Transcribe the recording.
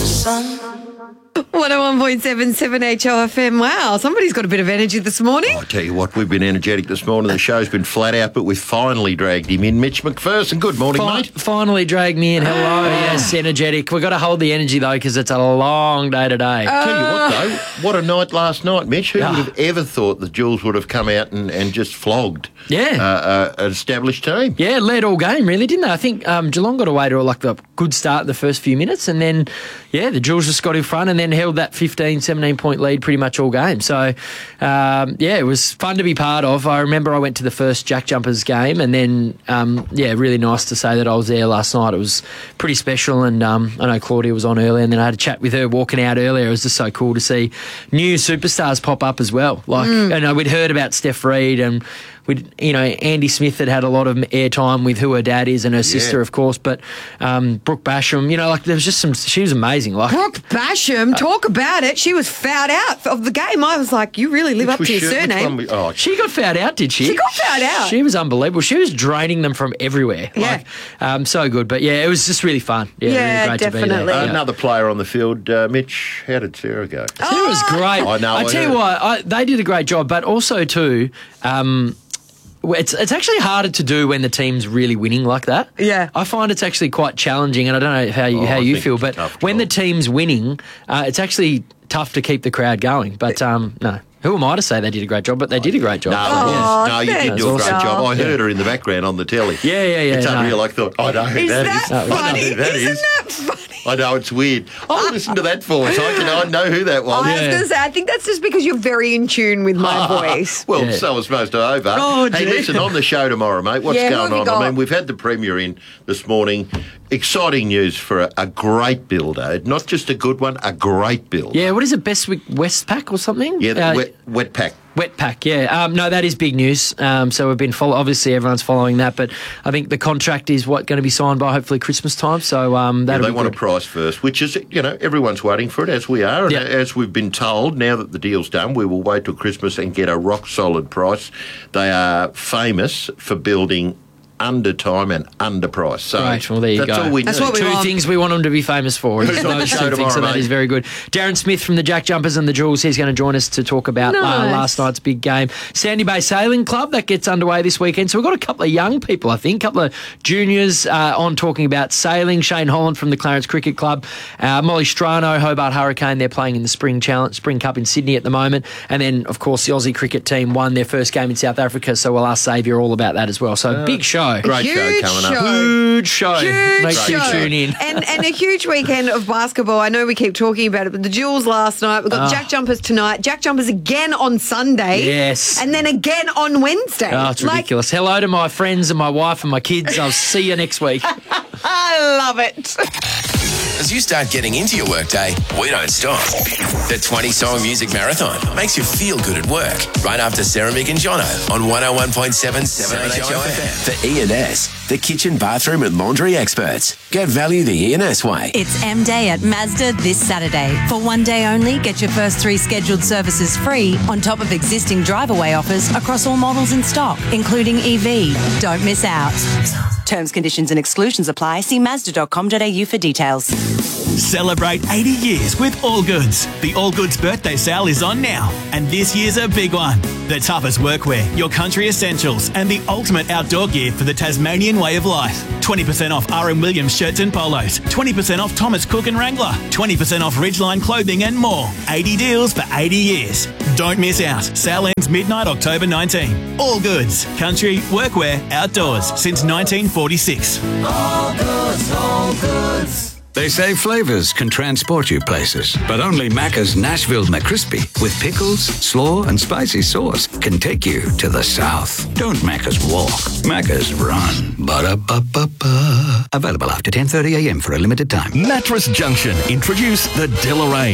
sun. 101.77 HOFM. Wow, somebody's got a bit of energy this morning. I tell you what, we've been energetic this morning. The show's been flat out, but we've finally dragged him in. Mitch McPherson, good morning, mate. Finally dragged me in. Hello, yes, energetic. We've got to hold the energy, though, because it's a long day today. Tell you what, though, what a night last night, Mitch. Who would have ever thought the Jules would have come out and just flogged an established team? Yeah, led all game, really, didn't they? I think Geelong got away to a good start the first few minutes, and then, the Jules just got in front and then held that 15, 17-point lead pretty much all game. So, it was fun to be part of. I remember I went to the first Jack Jumpers game, and then, really nice to say that I was there last night. It was pretty special, and I know Claudia was on earlier, and then I had a chat with her walking out earlier. It was just so cool to see new superstars pop up as well. We'd heard about Steph Reid, and Andy Smith had a lot of airtime with who her dad is and her sister, of course, but Brooke Basham, there was just she was amazing. Brooke Basham, talk about it. She was fouled out of the game. I was like, you really live up to your surname. She got fouled out, did she? She got fouled out. She was unbelievable. She was draining them from everywhere. Yeah. So good. But, it was just really fun. Yeah, really great definitely. to be there. Another player on the field, Mitch, how did Sarah go? Sarah was great. I know. I tell you what, they did a great job, but also too... It's actually harder to do when the team's really winning like that. Yeah. I find it's actually quite challenging, and I don't know how you feel, but when the team's winning, it's actually tough to keep the crowd going. But, no. Who am I to say they did a great job? But they did a great job. No, you did do a great job. I heard her in the background on the telly. Yeah. It's unreal. I thought, I know who that is. Funny? I know who that is. Isn't that funny? I know, it's weird. I listened to that voice. I know who that was. I was going to say, I think that's just because you're very in tune with my voice. Well, so was most of Ova. Oh, hey, listen, on the show tomorrow, mate, what's going on? I mean, we've had the Premier in this morning. Exciting news for a great builder. Not just a good one, a great build. Yeah, what is it, Bestwick Westpac or something? Yeah, Wetpac. Wetpac, yeah. No, that is big news. So we've been obviously everyone's following that, but I think the contract is going to be signed by hopefully Christmas time. So that'll they want a price first, which is, everyone's waiting for it, as we are. And as we've been told, now that the deal's done, we will wait till Christmas and get a rock-solid price. They are famous for building under time and under price. So right, well, there you that's go. all we that's need. what we Two want. things we want them to be famous for. Who's on the show tomorrow, so that mate? is very good. Darren Smith from the Jack Jumpers and the Jules, he's going to join us to talk about last night's big game. Sandy Bay Sailing Club, that gets underway this weekend. So we've got a couple of young people, I think, a couple of juniors on talking about sailing. Shane Holland from the Clarence Cricket Club. Molly Strano, Hobart Hurricane, they're playing in the Spring Cup in Sydney at the moment. And then, of course, the Aussie cricket team won their first game in South Africa, so we'll ask Xavier all about that as well. So big show. Great show coming up. Huge show. Make sure you tune in. And a huge weekend of basketball. I know we keep talking about it, but the Jules last night. We've got Jack Jumpers tonight. Jack Jumpers again on Sunday. Yes. And then again on Wednesday. Oh, it's ridiculous. Hello to my friends and my wife and my kids. I'll see you next week. I love it. As you start getting into your workday, we don't stop. The 20-song music marathon makes you feel good at work. Right after Sarah, Mick and Jono on 101.77 HOFM. For E&S, the kitchen, bathroom and laundry experts. Get value the E&S way. It's M-Day at Mazda this Saturday. For one day only, get your first 3 scheduled services free on top of existing drive-away offers across all models in stock, including EV. Don't miss out. Terms, conditions and exclusions apply. See Mazda.com.au for details. Celebrate 80 years with All Goods. The All Goods birthday sale is on now, and this year's a big one. The toughest workwear, your country essentials, and the ultimate outdoor gear for the Tasmanian way of life. 20% off R.M. Williams shirts and polos, 20% off Thomas Cook and Wrangler, 20% off Ridgeline clothing and more. 80 deals for 80 years. Don't miss out. Sale ends midnight October 19. All Goods. Country, workwear, outdoors since 1946. All goods, all goods. They say flavors can transport you places, but only Macca's Nashville McCrispy with pickles, slaw, and spicy sauce can take you to the South. Don't Macca's walk, Macca's run. Ba-da-ba-ba-ba. Available after 10:30 a.m. for a limited time. Mattress Junction introduce the Deloraine.